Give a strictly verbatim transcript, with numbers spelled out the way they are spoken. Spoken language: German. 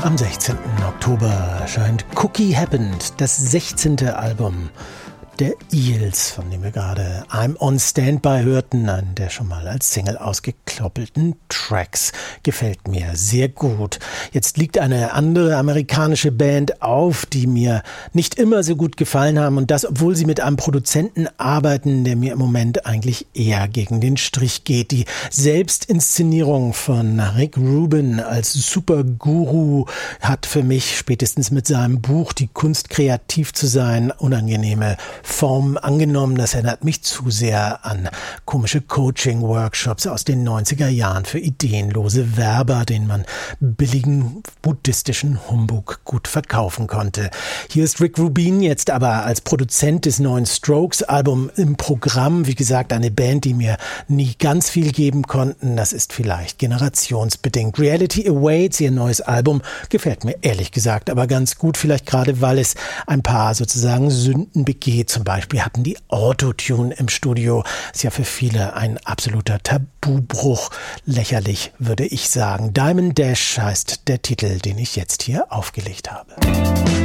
Am sechzehnten Oktober erscheint Cookie Happened, das sechzehnte Album der Eels, von dem wir gerade I'm on Standby hörten, einen der schon mal als Single ausgekloppelten Tracks. Gefällt mir sehr gut. Jetzt liegt eine andere amerikanische Band auf, die mir nicht immer so gut gefallen haben, und das, obwohl sie mit einem Produzenten arbeiten, der mir im Moment eigentlich eher gegen den Strich geht. Die Selbstinszenierung von Rick Rubin als Superguru hat für mich spätestens mit seinem Buch Die Kunst, kreativ zu sein, unangenehme Form angenommen. Das erinnert mich zu sehr an komische Coaching-Workshops aus den neunziger Jahren für ideenlose Werber, denen man billigen buddhistischen Humbug gut verkaufen konnte. Hier ist Rick Rubin jetzt aber als Produzent des neuen Strokes-Albums im Programm. Wie gesagt, eine Band, die mir nie ganz viel geben konnten. Das ist vielleicht generationsbedingt. Reality Awaits, ihr neues Album, gefällt mir ehrlich gesagt aber ganz gut. Vielleicht gerade, weil es ein paar sozusagen Sünden begeht. Zum Beispiel hatten die Autotune im Studio. Ist ja für viele ein absoluter Tabubruch. Lächerlich, würde ich sagen. Diamond Dash heißt der Titel, den ich jetzt hier aufgelegt habe.